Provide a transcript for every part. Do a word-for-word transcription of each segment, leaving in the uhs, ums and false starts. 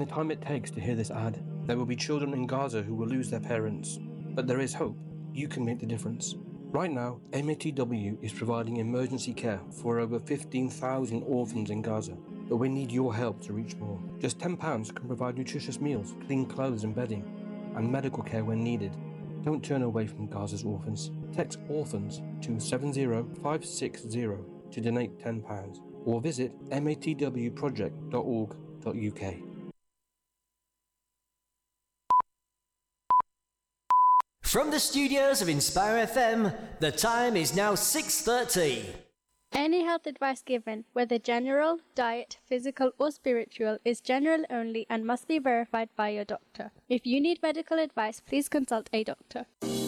the time it takes to hear this ad, there will be children in Gaza who will lose their parents. But there is hope. You can make the difference. Right now, M A T W is providing emergency care for over fifteen thousand orphans in Gaza. But we need your help to reach more. Just ten pounds can provide nutritious meals, clean clothes and bedding, and medical care when needed. Don't turn away from Gaza's orphans. Text orphans to seven zero five six zero to donate ten pounds or visit matwproject dot org dot U K. From the studios of Inspire F M, the time is now six thirty. Any health advice given, whether general, diet, physical or spiritual, is general only and must be verified by your doctor. If you need medical advice, please consult a doctor.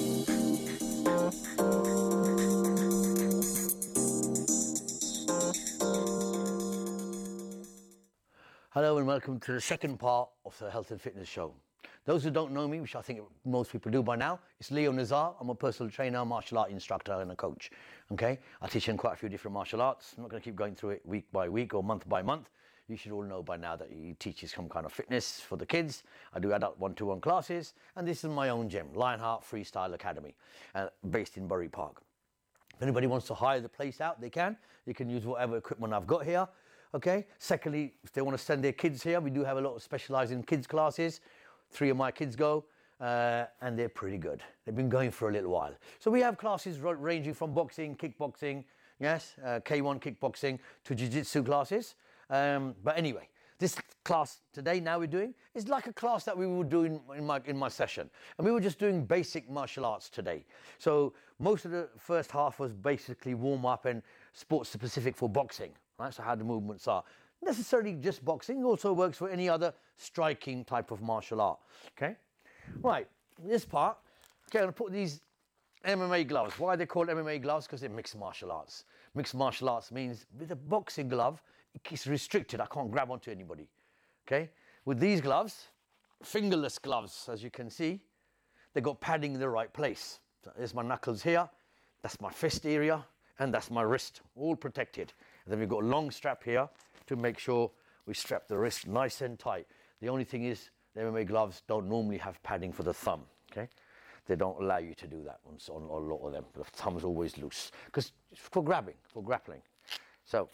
Hello and welcome to the second part of the Health and Fitness Show. Those who don't know me, which I think most people do by now, it's Leo Nazar. I'm a personal trainer, martial art instructor and a coach. Okay, I teach in quite a few different martial arts. I'm not going to keep going through it week by week or month by month. You should all know by now that he teaches some kind of fitness for the kids. I do adult one-to-one classes, and this is my own gym, Lionheart Freestyle Academy, uh, based in Bury Park. If anybody wants to hire the place out, they can. You can use whatever equipment I've got here. Okay. Secondly, if they want to send their kids here, we do have a lot of specialised in kids classes. Three of my kids go, uh, and they're pretty good. They've been going for a little while. So we have classes ranging from boxing, kickboxing, yes, uh, K one kickboxing to jiu-jitsu classes. Um, but anyway, this class today, now we're doing, is like a class that we were doing in my, in my session. And we were just doing basic martial arts today. So most of the first half was basically warm up and sports specific for boxing, right? So how the movements are. Necessarily just boxing, also works for any other striking type of martial art. Okay, right, this part, okay, I'm going to put these M M A gloves. Why are they called M M A gloves? Because they're mixed martial arts. Mixed martial arts means with a boxing glove, it's restricted. I can't grab onto anybody. Okay, with these gloves, fingerless gloves, as you can see, they've got padding in the right place. So there's my knuckles here, that's my fist area, and that's my wrist, all protected. And then we've got a long strap here to make sure we strap the wrist nice and tight. The only thing is, the M M A gloves don't normally have padding for the thumb, okay? They don't allow you to do that on, on a lot of them. The thumb's always loose, because it's for grabbing, for grappling. So,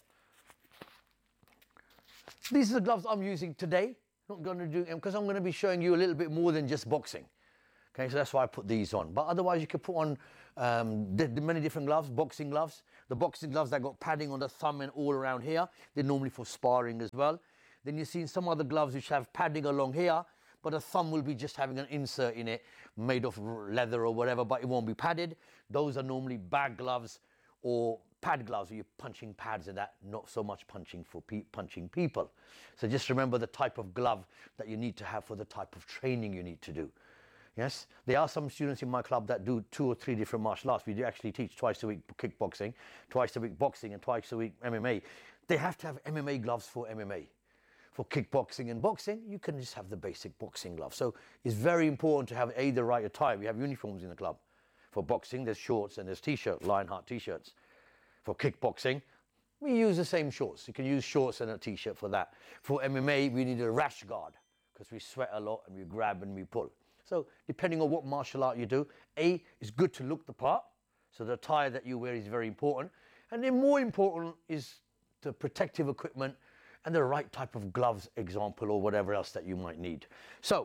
these are the gloves I'm using today. Not going to do, because I'm going to be showing you a little bit more than just boxing. Okay, so that's why I put these on. But otherwise, you could put on um, the, the many different gloves, boxing gloves. The boxing gloves that got padding on the thumb and all around here, they're normally for sparring as well. Then you've seen some other gloves which have padding along here, but the thumb will be just having an insert in it, made of leather or whatever, but it won't be padded. Those are normally bag gloves or pad gloves where you're punching pads and that, not so much punching for pe punching people. So just remember the type of glove that you need to have for the type of training you need to do. Yes, there are some students in my club that do two or three different martial arts. We do actually teach twice a week kickboxing, twice a week boxing, and twice a week M M A. They have to have M M A gloves for M M A. For kickboxing and boxing, you can just have the basic boxing gloves. So it's very important to have A, the right attire. We have uniforms in the club. For boxing, there's shorts and there's t-shirt, Lionheart t-shirts. For kickboxing, we use the same shorts. You can use shorts and a t-shirt for that. For M M A, we need a rash guard because we sweat a lot and we grab and we pull. So depending on what martial art you do, A, it's good to look the part. So the attire that you wear is very important. And then more important is the protective equipment and the right type of gloves, example, or whatever else that you might need. So,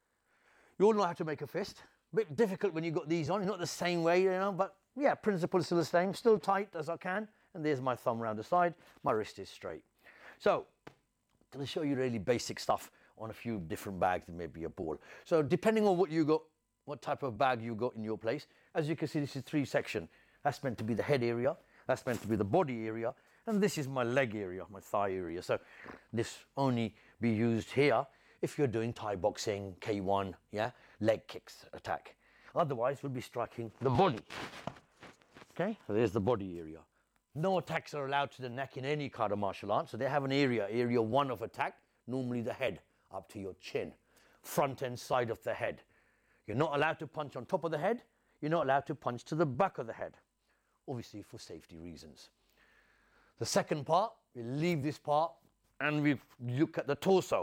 you all know how to make a fist. A bit difficult when you've got these on, not the same way, you know, but yeah, principle is still the same, still tight as I can. And there's my thumb around the side, my wrist is straight. So, I'm going to show you really basic stuff on a few different bags and maybe a ball. So, depending on what you got, what type of bag you got in your place, as you can see, this is three section. That's meant to be the head area, that's meant to be the body area, and this is my leg area, my thigh area. So this only be used here if you're doing Thai boxing, K one, yeah, leg kicks attack. Otherwise, we'll be striking the body. Okay, so there's the body area. No attacks are allowed to the neck in any kind of martial art. So they have an area, area one of attack, normally the head, up to your chin, front and side of the head. You're not allowed to punch on top of the head. You're not allowed to punch to the back of the head, obviously for safety reasons. The second part, we leave this part and we look at the torso.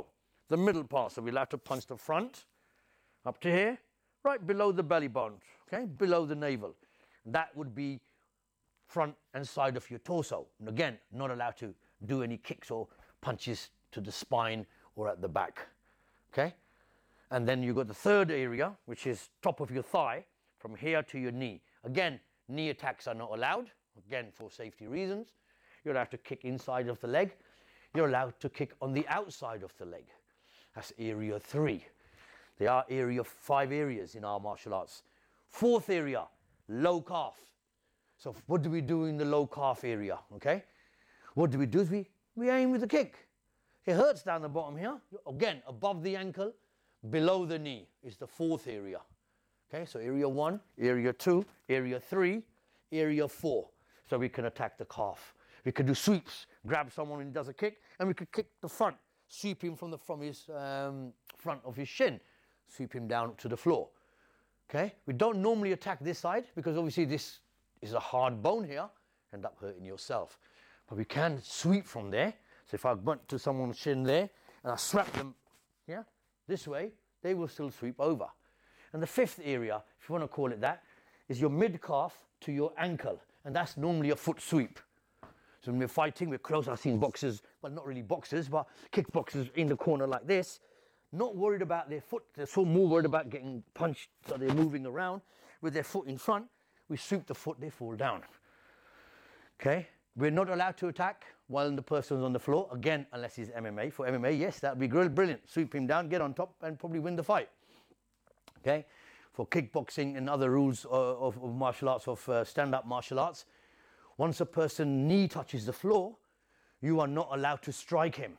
the middle part. So we'll have to punch the front up to here, right below the belly button, okay, below the navel. That would be front and side of your torso. And again, not allowed to do any kicks or punches to the spine or at the back, okay? And then you've got the third area, which is top of your thigh, from here to your knee. Again, knee attacks are not allowed, again, for safety reasons. You're allowed to kick inside of the leg. You're allowed to kick on the outside of the leg. That's area three. There are area five areas in our martial arts. Fourth area, low calf. So what do we do in the low calf area, okay? What do we do is we, we aim with the kick. It hurts down the bottom here. Again, above the ankle, below the knee is the fourth area. Okay, so area one, area two, area three, area four. So we can attack the calf. We can do sweeps, grab someone and he does a kick, and we could kick the front, sweep him from the from his um, front of his shin, sweep him down to the floor. Okay, we don't normally attack this side because obviously this is a hard bone here, end up hurting yourself. But we can sweep from there. So if I went to someone's shin there and I swap them, yeah, this way, they will still sweep over. And the fifth area, if you want to call it that, is your mid-calf to your ankle. And that's normally a foot sweep. So when we're fighting, we're close. I've seen boxers, well, not really boxers, but kickboxers in the corner like this, not worried about their foot. They're so more worried about getting punched, so they're moving around with their foot in front. We sweep the foot, they fall down. Okay? We're not allowed to attack while the person's on the floor, again, unless he's M M A. For M M A, yes, that would be brilliant. Sweep him down, get on top, and probably win the fight. Okay? For kickboxing and other rules of, of, of martial arts, of uh, stand-up martial arts, once a person's knee touches the floor, you are not allowed to strike him.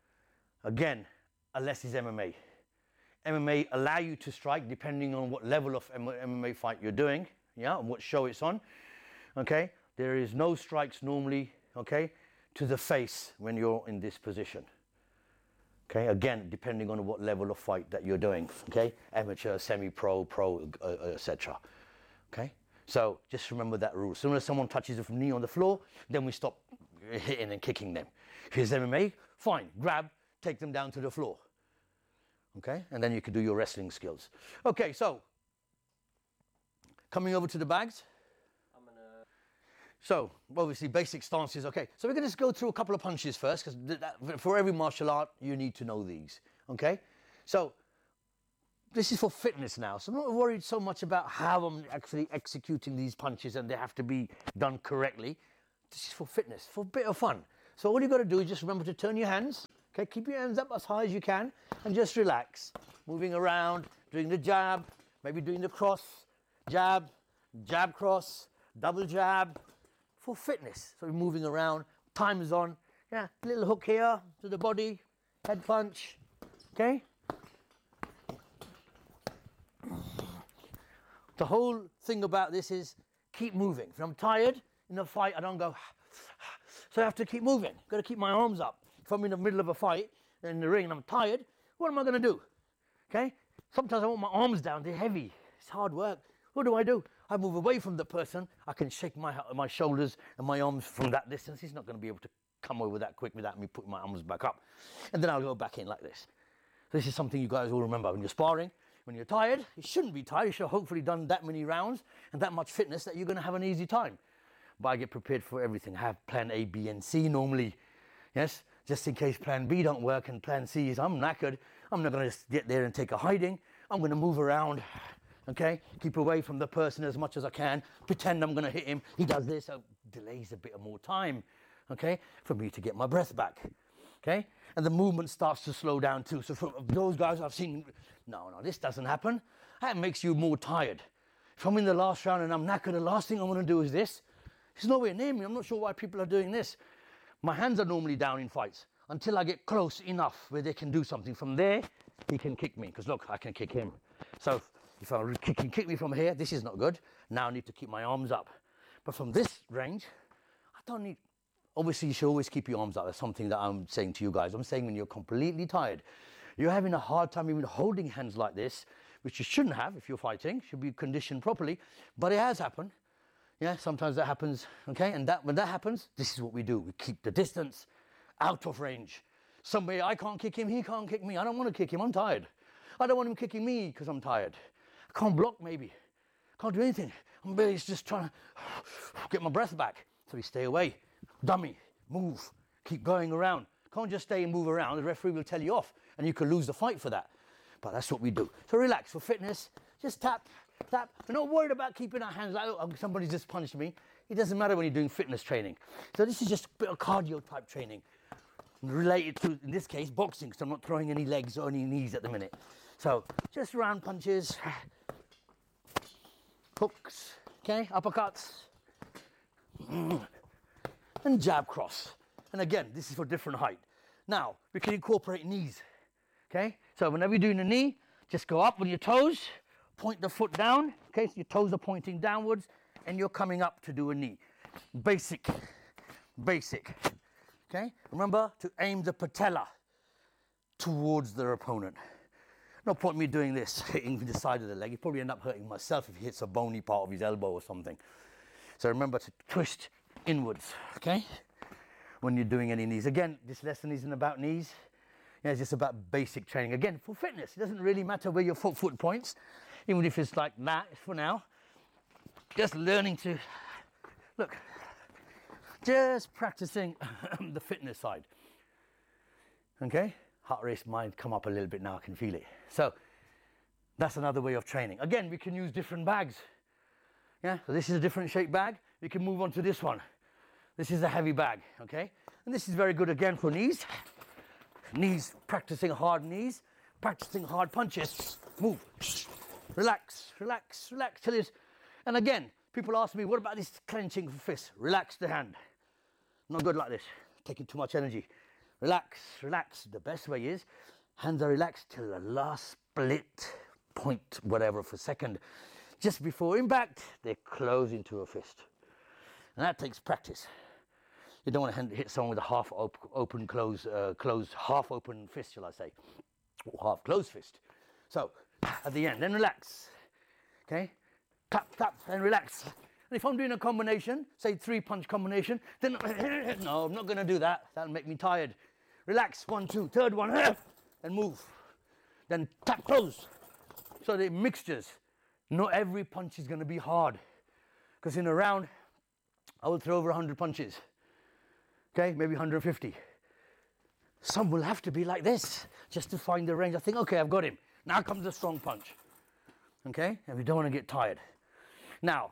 Again, unless he's M M A. M M A allow you to strike depending on what level of M M A fight you're doing, yeah, and what show it's on. Okay? There is no strikes normally, okay, to the face when you're in this position. Okay, again, depending on what level of fight that you're doing, okay, amateur, semi-pro, pro, uh, uh, et cetera. Okay, so just remember that rule. As soon as someone touches the knee on the floor, then we stop hitting and kicking them. If it's M M A, fine, grab, take them down to the floor. Okay, and then you can do your wrestling skills. Okay, so coming over to the bags. So, obviously, basic stances, okay. So we're going to just go through a couple of punches first, because for every martial art, you need to know these, okay? So, this is for fitness now, so I'm not worried so much about how I'm actually executing these punches and they have to be done correctly. This is for fitness, for a bit of fun. So all you've got to do is just remember to turn your hands, okay? Keep your hands up as high as you can and just relax. Moving around, doing the jab, maybe doing the cross, jab, jab cross, double jab, for fitness. So we're moving around, time is on, yeah, little hook here to the body, head punch, okay? The whole thing about this is keep moving. If I'm tired in a fight, I don't go, so I have to keep moving. Got to keep my arms up. If I'm in the middle of a fight in the ring and I'm tired, what am I going to do? Okay? Sometimes I want my arms down, they're heavy. It's hard work. What do I do? I move away from the person. I can shake my, my shoulders and my arms from that distance. He's not going to be able to come over that quick without me putting my arms back up. And then I'll go back in like this. This is something you guys all remember. When you're sparring, when you're tired, you shouldn't be tired. You should have hopefully done that many rounds and that much fitness that you're going to have an easy time. But I get prepared for everything. I have plan A, B, and C normally. Yes, just in case plan B don't work and plan C is I'm knackered. I'm not going to just get there and take a hiding. I'm going to move around. Okay, keep away from the person as much as I can. Pretend I'm going to hit him. He does this, so delays a bit of more time, okay, for me to get my breath back, okay? And the movement starts to slow down too. So for those guys I've seen, no, no, this doesn't happen. That makes you more tired. If I'm in the last round and I'm knackered, the last thing I'm going to do is this. It's nowhere near me. I'm not sure why people are doing this. My hands are normally down in fights until I get close enough where they can do something. From there, he can kick me, because look, I can kick him. So if I kick, can kick me from here, this is not good. Now I need to keep my arms up. But from this range, I don't need, obviously you should always keep your arms up. That's something that I'm saying to you guys. I'm saying when you're completely tired, you're having a hard time even holding hands like this, which you shouldn't have if you're fighting, should be conditioned properly, but it has happened. Yeah, sometimes that happens, okay? And that when that happens, this is what we do. We keep the distance out of range. Somebody, I can't kick him, he can't kick me. I don't want to kick him, I'm tired. I don't want him kicking me because I'm tired. I can't block maybe. Can't do anything. I'm barely just trying to get my breath back. So we stay away. Dummy, move, keep going around. Can't just stay and move around. The referee will tell you off and you could lose the fight for that. But that's what we do. So relax for fitness. Just tap, tap. We're not worried about keeping our hands like, oh, somebody's just punched me. It doesn't matter when you're doing fitness training. So this is just a bit of cardio type training. Related to, in this case, boxing, because I'm not throwing any legs or any knees at the minute. So just round punches, hooks, okay, uppercuts, and jab cross. And again, this is for different height. Now, we can incorporate knees, okay? So whenever you're doing a knee, just go up on your toes, point the foot down, okay? So your toes are pointing downwards, and you're coming up to do a knee. Basic, basic, okay? Remember to aim the patella towards their opponent. No point me doing this, hitting the side of the leg. You probably end up hurting myself if he hits a bony part of his elbow or something. So remember to twist inwards, okay? When you're doing any knees. Again, this lesson isn't about knees. Yeah, it's just about basic training. Again, for fitness, it doesn't really matter where your foot foot points, even if it's like that for now. Just learning to, look, just practicing the fitness side, okay? Heart rate might come up a little bit now, I can feel it. So that's another way of training. Again, we can use different bags. Yeah, so this is a different shaped bag. We can move on to this one. This is a heavy bag, okay? And this is very good again for knees. Knees, practicing hard knees, practicing hard punches. Move, relax, relax, relax till it's, and again, people ask me, what about this clenching fist? Relax the hand. Not good like this, taking too much energy. Relax, relax. The best way is hands are relaxed till the last split point, whatever, for a second. Just before impact, they close into a fist. And that takes practice. You don't want to hit someone with a half op open, close, uh, close, half open fist, shall I say, or half closed fist. So at the end, then relax. Okay, tap, tap, and relax. And if I'm doing a combination, say three punch combination, then no, I'm not going to do that. That'll make me tired. Relax, one, two, third one, and move. Then tap, close. So the mixtures. Not every punch is going to be hard, because in a round, I will throw over one hundred punches. Okay, maybe one hundred fifty. Some will have to be like this, just to find the range. I think, okay, I've got him. Now comes the strong punch. Okay, and we don't want to get tired. Now,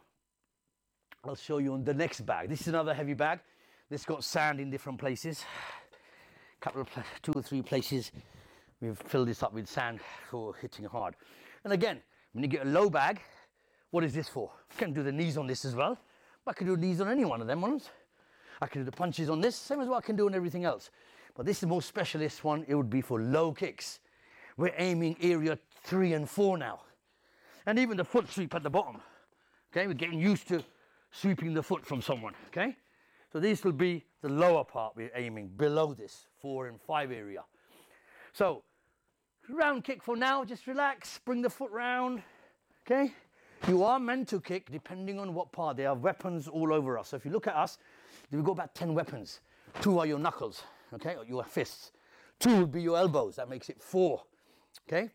I'll show you on the next bag. This is another heavy bag. This got sand in different places. Couple of, two or three places, we've filled this up with sand for hitting hard. And again, when you get a low bag, what is this for? I can do the knees on this as well. I can do knees on any one of them ones. I can do the punches on this, same as what I can do on everything else. But this is the most specialist one. It would be for low kicks. We're aiming area three and four now. And even the foot sweep at the bottom. Okay, we're getting used to sweeping the foot from someone, okay? So this will be the lower part we're aiming, below this, four and five area. So, round kick for now, just relax, bring the foot round, okay? You are meant to kick depending on what part. There are weapons all over us. So if you look at us, we've got about ten weapons. Two are your knuckles, okay, or your fists. Two would be your elbows, that makes it four, okay?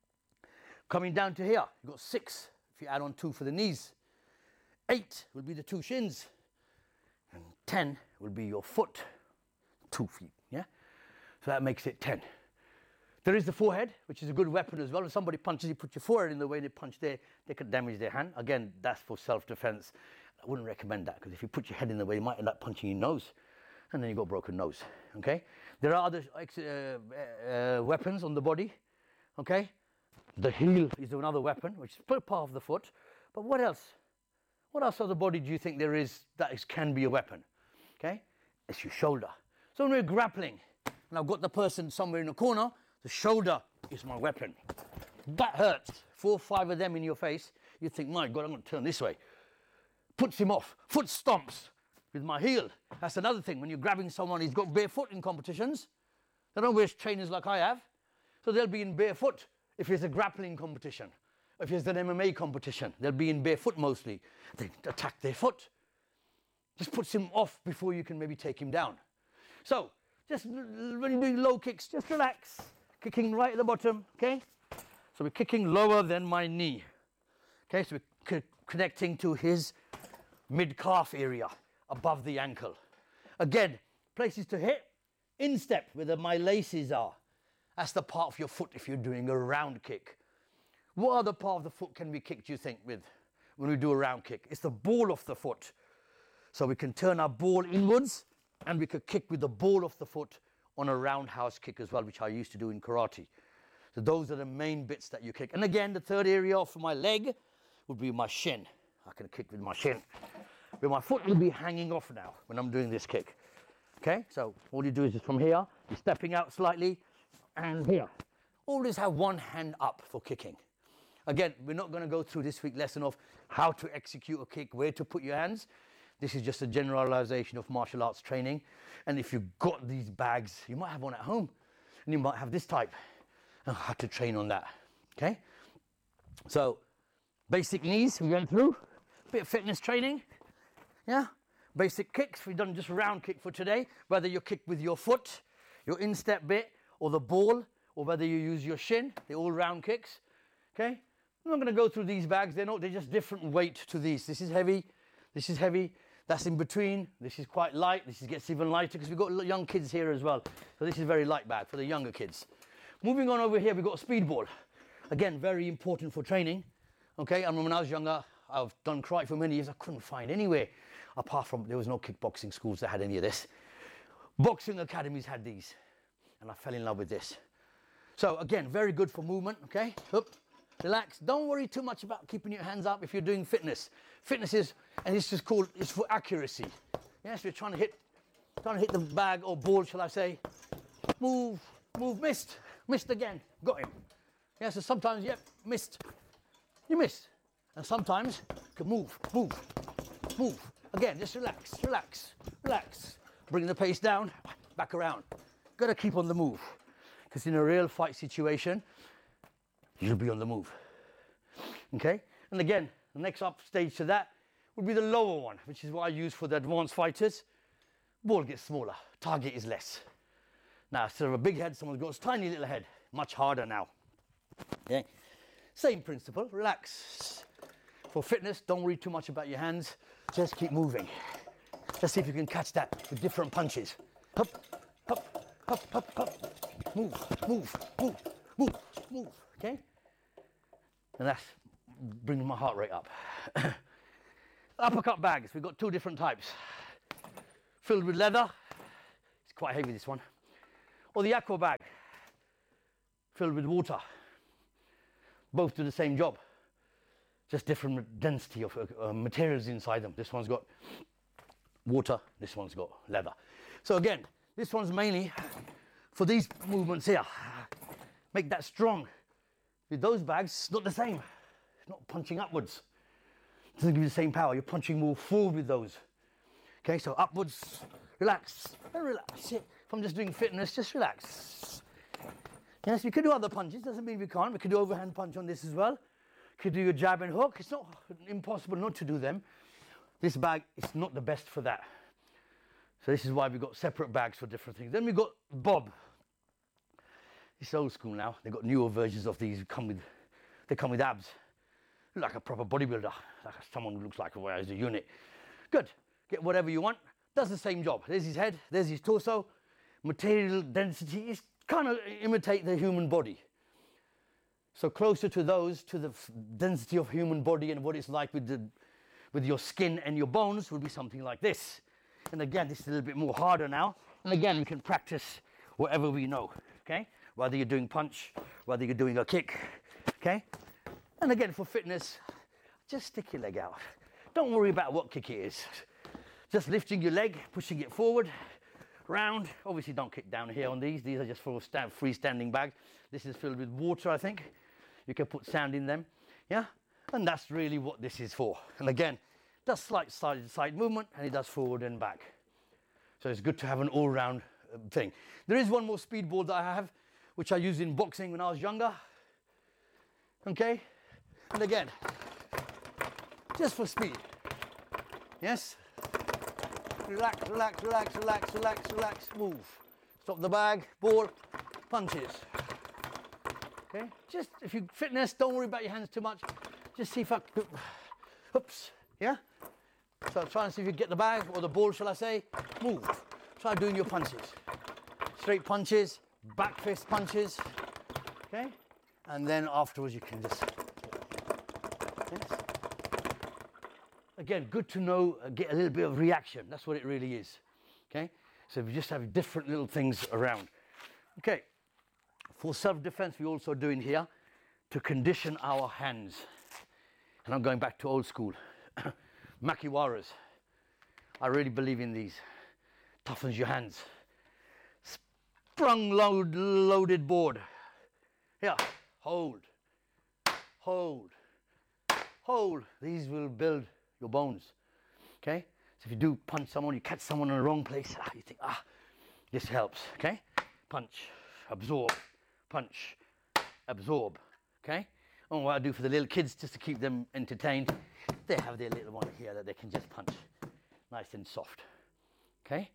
Coming down to here, you've got six, if you add on two for the knees. Eight will be the two shins. And ten will be your foot, two feet, yeah? So that makes it ten. There is the forehead, which is a good weapon as well. If somebody punches you, put your forehead in the way they punch there, they could damage their hand. Again, that's for self-defense. I wouldn't recommend that, because if you put your head in the way, you might end up punching your nose, and then you got a broken nose, okay? There are other uh, uh, weapons on the body, okay? The heel is another weapon, which is part of the foot. But what else? What else of the body do you think there is that is, can be a weapon? Okay? It's your shoulder. So when we're grappling, and I've got the person somewhere in the corner, the shoulder is my weapon. That hurts. Four or five of them in your face, you think, my God, I'm going to turn this way. Puts him off. Foot stomps with my heel. That's another thing. When you're grabbing someone who's got barefoot in competitions, they don't wear trainers like I have, so they'll be in barefoot if it's a grappling competition. If it's an M M A competition, they'll be in barefoot mostly. They attack their foot. Just puts him off before you can maybe take him down. So just when you're doing low kicks, just relax. Kicking right at the bottom, okay? So we're kicking lower than my knee. Okay, so we're co connecting to his mid-calf area, above the ankle. Again, places to hit, instep, where the, my laces are. That's the part of your foot if you're doing a round kick. What other part of the foot can we kick, do you think, with when we do a round kick? It's the ball of the foot. So we can turn our ball inwards, and we could kick with the ball of the foot on a roundhouse kick as well, which I used to do in karate. So those are the main bits that you kick. And again, the third area of my leg would be my shin. I can kick with my shin. But my foot will be hanging off now when I'm doing this kick. Okay, so all you do is just from here, you're stepping out slightly, and here. Always have one hand up for kicking. Again, we're not going to go through this week's lesson of how to execute a kick, where to put your hands. This is just a generalization of martial arts training. And if you've got these bags, you might have one at home, and you might have this type, and how to train on that, okay? So, basic knees, we went through, bit of fitness training, yeah? Basic kicks, we've done just a round kick for today, whether you kick with your foot, your instep bit, or the ball, or whether you use your shin, they're all round kicks, okay? I'm not gonna go through these bags, they're not, they're just different weight to these. This is heavy, this is heavy, that's in between, this is quite light, this is, gets even lighter, because we've got young kids here as well. So this is very light bag for the younger kids. Moving on over here, we've got a speed ball. Again, very important for training, okay? And when I was younger, I've done karate for many years, I couldn't find anywhere, apart from, there was no kickboxing schools that had any of this. Boxing academies had these, and I fell in love with this. So again, very good for movement, okay? Up, relax. Don't worry too much about keeping your hands up if you're doing fitness. Fitness is, and it's just called, it's for accuracy. Yes, we're trying to hit, trying to hit the bag or ball, shall I say. Move, move, missed, missed again, got him. Yeah, so sometimes, yep, missed, you missed. And sometimes, you can move, move, move. Again, just relax, relax, relax. Bring the pace down, back around. Gotta keep on the move. Because in a real fight situation, you'll be on the move. Okay? And again, the next up stage to that would be the lower one, which is what I use for the advanced fighters. Ball gets smaller, target is less. Now, instead of a big head, someone's got a tiny little head. Much harder now. Okay? Same principle, relax. For fitness, don't worry too much about your hands. Just keep moving. Just see if you can catch that with different punches. Up, up, up, up, up. Move, move, move, move, move. Okay? And that's bringing my heart rate up. Uppercut bags, we've got two different types. Filled with leather, it's quite heavy this one. Or the aqua bag, filled with water. Both do the same job, just different density of uh, materials inside them. This one's got water, this one's got leather. So again, this one's mainly for these movements here. Make that strong. With those bags, it's not the same. It's not punching upwards. It doesn't give you the same power. You're punching more forward with those. Okay, so upwards, relax, and relax. If I'm just doing fitness, just relax. Yes, we could do other punches, doesn't mean we can't. We could do overhand punch on this as well. Could do your jab and hook. It's not impossible not to do them. This bag is not the best for that. So this is why we've got separate bags for different things. Then we've got Bob. It's old school now. They've got newer versions of these. Come with, they come with abs. Like a proper bodybuilder. Like someone who looks like a, as a unit. Good. Get whatever you want. Does the same job. There's his head. There's his torso. Material density is kind of imitate the human body. So closer to those, to the density of human body and what it's like with, the, with your skin and your bones would be something like this. And again, this is a little bit more harder now. And again, we can practice whatever we know, okay? Whether you're doing punch, whether you're doing a kick, okay? And again, for fitness, just stick your leg out. Don't worry about what kick it is. Just lifting your leg, pushing it forward, round. Obviously, don't kick down here on these. These are just for stand, freestanding bags. This is filled with water, I think. You can put sand in them, yeah? And that's really what this is for. And again, does slight side-to-side movement, and it does forward and back. So it's good to have an all-round uh, thing. There is one more speed ball that I have, which I used in boxing when I was younger. Okay? And again, just for speed. Yes? Relax, relax, relax, relax, relax, relax, move. Drop the bag, ball, punches. Okay, just if you fitness, don't worry about your hands too much. Just see if I, oops, yeah? So try and see if you get the bag or the ball, shall I say. Move. Try doing your punches. Straight punches, back fist punches, okay? And then afterwards you can just, yes. Again, good to know, uh, get a little bit of reaction. That's what it really is, okay? So we just have different little things around. Okay, for self-defense, we're also doing here to condition our hands. And I'm going back to old school. Makiwaras. I really believe in these. Toughens your hands. Sprung load, loaded board. Yeah, hold, hold, hold. These will build your bones, okay? So if you do punch someone, you catch someone in the wrong place, ah, you think, ah, this helps, okay? Punch, absorb, punch, absorb, okay? And what I do for the little kids, just to keep them entertained, they have their little one here that they can just punch, nice and soft, okay?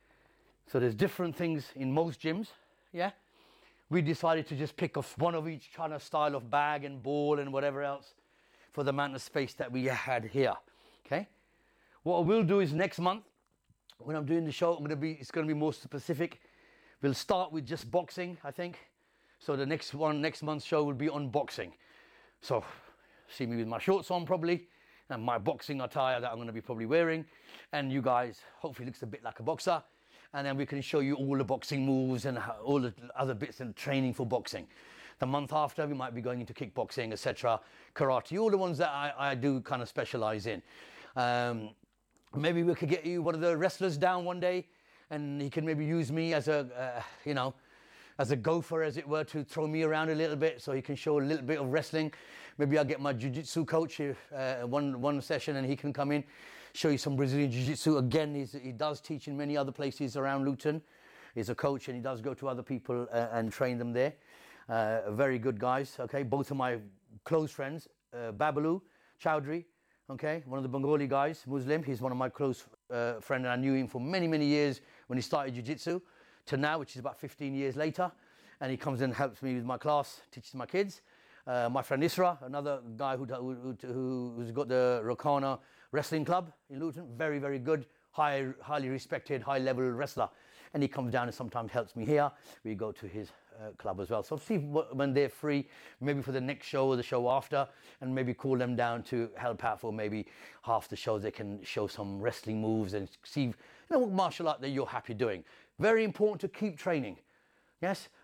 So there's different things in most gyms, yeah? We decided to just pick off one of each kind of style of bag and ball and whatever else for the amount of space that we had here, okay? What I will do is next month, when I'm doing the show, I'm gonna be, it's gonna be more specific. We'll start with just boxing, I think. So the next one, next month's show will be on boxing. So see me with my shorts on probably, and my boxing attire that I'm gonna be probably wearing. And you guys, hopefully looks a bit like a boxer. And then we can show you all the boxing moves and how, all the other bits and training for boxing. The month after, we might be going into kickboxing, et cetera, karate, all the ones that I, I do kind of specialize in. Um, maybe we could get you one of the wrestlers down one day, and he can maybe use me as a, uh, you know, as a gopher, as it were, to throw me around a little bit, so he can show a little bit of wrestling. Maybe I'll get my jiu-jitsu coach uh, one one session, and he can come in, show you some Brazilian jiu-jitsu. Again, he's, he does teach in many other places around Luton. He's a coach, and he does go to other people uh, and train them there. Uh, very good guys, okay? Both of my close friends, uh, Babalu Chowdhury, okay? One of the Bengali guys, Muslim. He's one of my close uh, friends, and I knew him for many, many years when he started jiu-jitsu to now, which is about fifteen years later. And he comes in and helps me with my class, teaches my kids. Uh, my friend Isra, another guy who, who, who, who's got the Rokana Wrestling Club in Luton. Very, very good, high, highly respected, high-level wrestler. And he comes down and sometimes helps me here. We go to his uh, club as well. So see what, when they're free, maybe for the next show or the show after, and maybe call them down to help out for maybe half the show. They can show some wrestling moves and see, you know, what martial art that you're happy doing. Very important to keep training. Yes,